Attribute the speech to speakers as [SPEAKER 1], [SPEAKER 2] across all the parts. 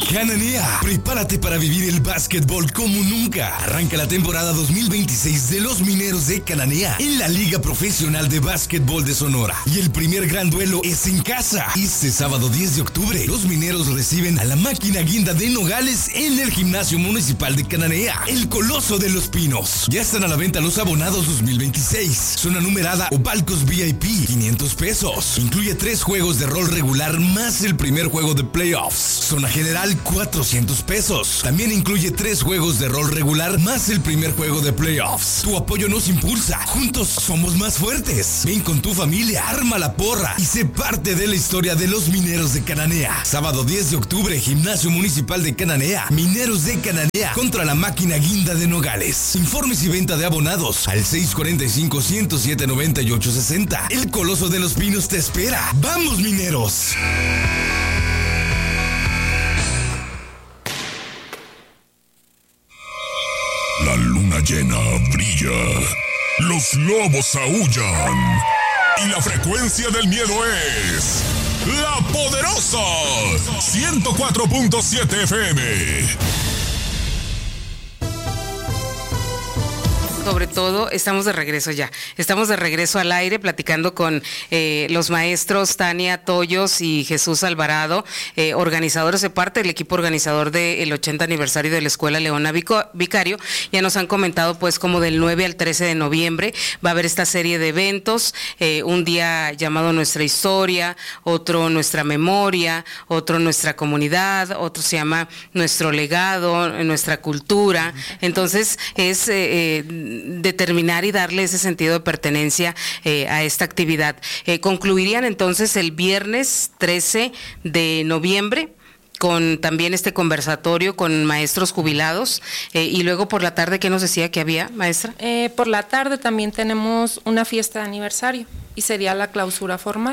[SPEAKER 1] Cananea, prepárate para vivir el básquetbol como nunca. Arranca la temporada 2026 de los Mineros de Cananea en la Liga Profesional de Básquetbol de Sonora. Y el primer gran duelo es en casa. Este sábado 10 de octubre, los Mineros reciben a la Máquina Guinda de Nogales en el Gimnasio Municipal de Cananea, el Coloso de los Pinos. Ya están a la venta los abonados 2026. Zona numerada o Balcos VIP, 500 pesos. Incluye 3 juegos de rol regular más el primer juego de playoffs. Zona general, 400 pesos. También incluye 3 juegos de rol regular más el primer juego de playoffs. Tu apoyo nos impulsa. Juntos somos más fuertes. Ven con tu familia, arma la porra y sé parte de la historia de los Mineros de Cananea. Sábado 10 de octubre, Gimnasio Municipal de Cananea. Mineros de Cananea contra la Máquina Guinda de Nogales. Informes y venta de abonados al 645-107-9860. El Coloso de los Pinos te espera. ¡Vamos, Mineros!
[SPEAKER 2] La luna llena brilla, los lobos aúllan y la frecuencia del miedo es La Poderosa 104.7 FM.
[SPEAKER 3] Sobre todo, estamos de regreso ya. Estamos de regreso al aire platicando con los maestros Tania Toyos y Jesús Alvarado, organizadores de parte del equipo organizador del 80 aniversario de la Escuela Leona Vicario. Ya nos han comentado pues como del 9 al 13 de noviembre va a haber esta serie de eventos, un día llamado Nuestra Historia, otro Nuestra Memoria, otro Nuestra Comunidad, otro se llama Nuestro Legado, Nuestra Cultura. Entonces es determinar y darle ese sentido de pertenencia a esta actividad. Concluirían entonces el viernes 13 de noviembre con también este conversatorio con maestros jubilados, y luego por la tarde, ¿qué nos decía que había, maestra?
[SPEAKER 4] Por la tarde también tenemos una fiesta de aniversario y sería la clausura formal.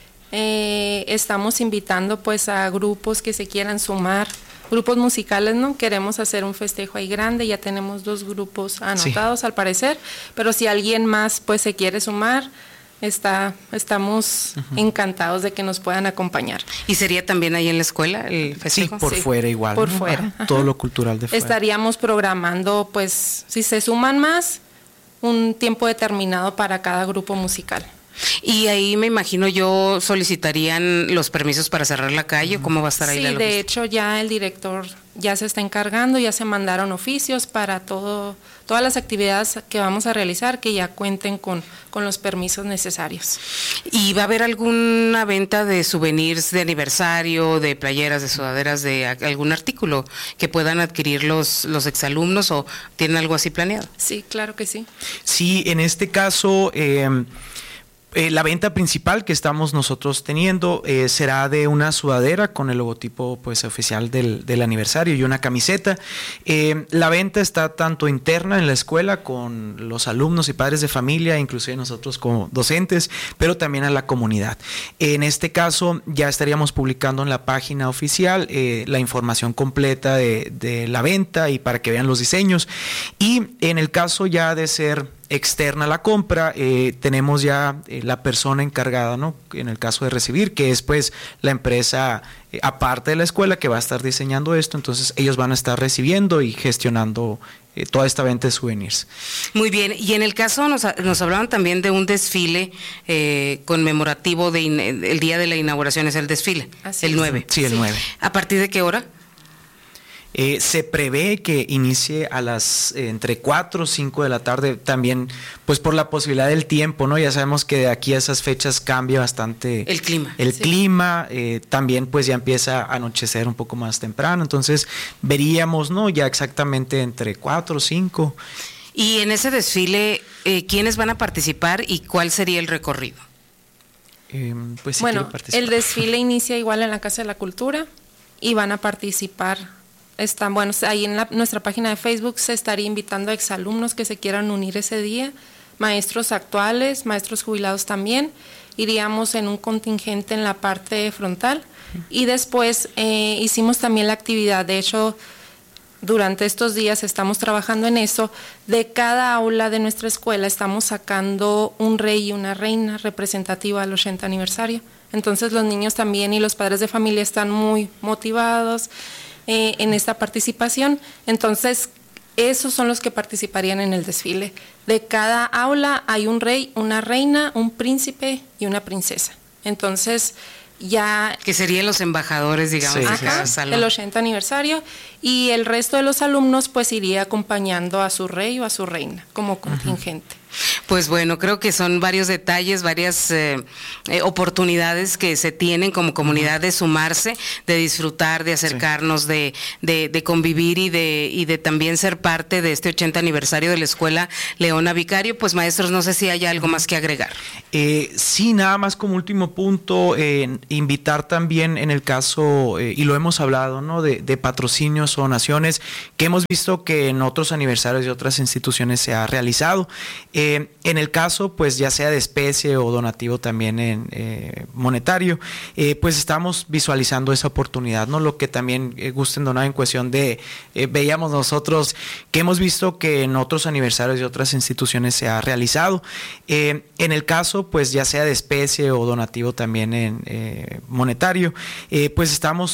[SPEAKER 4] Estamos invitando pues a grupos que se quieran sumar, grupos musicales, ¿no? Queremos hacer un festejo ahí grande, ya tenemos 2 grupos anotados, sí, al parecer, pero si alguien más pues se quiere sumar, estamos encantados de que nos puedan acompañar.
[SPEAKER 3] ¿Y sería también ahí en la escuela el festejo?
[SPEAKER 5] Sí, por fuera igual.
[SPEAKER 4] Por
[SPEAKER 5] ¿no?
[SPEAKER 4] fuera.
[SPEAKER 5] Todo lo cultural de fuera.
[SPEAKER 4] Estaríamos programando, pues, si se suman más, un tiempo determinado para cada grupo musical.
[SPEAKER 3] Y ahí me imagino yo solicitarían los permisos para cerrar la calle, ¿cómo va a estar ahí la logística?
[SPEAKER 4] Sí, de hecho ya el director ya se está encargando, ya se mandaron oficios para todas las actividades que vamos a realizar, que ya cuenten con los permisos necesarios.
[SPEAKER 3] ¿Y va a haber alguna venta de souvenirs de aniversario, de playeras, de sudaderas, de algún artículo que puedan adquirir los exalumnos, o tienen algo así planeado?
[SPEAKER 4] Sí, claro que sí.
[SPEAKER 5] Sí, en este caso la venta principal que estamos nosotros teniendo será de una sudadera con el logotipo pues oficial del aniversario y una camiseta. La venta está tanto interna en la escuela con los alumnos y padres de familia, inclusive nosotros como docentes, pero también a la comunidad. En este caso ya estaríamos publicando en la página oficial la información completa de la venta y para que vean los diseños. Y en el caso ya de ser externa a la compra, tenemos ya la persona encargada, ¿no? En el caso de recibir, que es pues la empresa aparte de la escuela que va a estar diseñando esto, entonces ellos van a estar recibiendo y gestionando toda esta venta de souvenirs. Muy bien, y en el caso nos hablaban también de un desfile conmemorativo el día de la inauguración, es el desfile, el 9. Sí, el 9. ¿A partir de qué hora? Se prevé que inicie a las entre 4 o 5 de la tarde, también pues por la posibilidad del tiempo, ¿no? Ya sabemos que de aquí a esas fechas cambia bastante el clima. Clima, también pues ya empieza a anochecer un poco más temprano, entonces veríamos, ¿no? Ya exactamente entre 4 o 5. Y en ese desfile, ¿quiénes van a participar y cuál sería el recorrido?
[SPEAKER 4] Pues, si bueno, el desfile inicia igual en la Casa de la Cultura y van a participar. Bueno, ahí en nuestra página de Facebook se estaría invitando a exalumnos que se quieran unir ese día, maestros actuales, maestros jubilados también. Iríamos en un contingente en la parte frontal y después hicimos también la actividad. De hecho, durante estos días estamos trabajando en eso. De cada aula de nuestra escuela estamos sacando un rey y una reina representativa al 80 aniversario. Entonces los niños también y los padres de familia están muy motivados. en esta participación. Entonces, esos son los que participarían en el desfile. De cada aula hay un rey, una reina, un príncipe y una princesa. Entonces, ya...
[SPEAKER 3] Que serían los embajadores, digamos, de cada salón.
[SPEAKER 4] El 80 aniversario, y el resto de los alumnos pues iría acompañando a su rey o a su reina como contingente.
[SPEAKER 3] Pues bueno, creo que son varios detalles, varias oportunidades que se tienen como comunidad de sumarse, de disfrutar, de acercarnos, de convivir y de también ser parte de este 80 aniversario de la Escuela Leona Vicario. Pues maestros, no sé si hay algo más que agregar.
[SPEAKER 5] Sí, nada más como último punto, invitar también en el caso, y lo hemos hablado, ¿no? de patrocinios o donaciones que hemos visto que en otros aniversarios de otras instituciones se ha realizado. En el caso, pues ya sea de especie o donativo también en monetario, pues estamos visualizando esa oportunidad, ¿no? Lo que también gusten donar en cuestión de, veíamos nosotros que hemos visto que en otros aniversarios de otras instituciones se ha realizado. En el caso, pues ya sea de especie o donativo también en monetario, pues estamos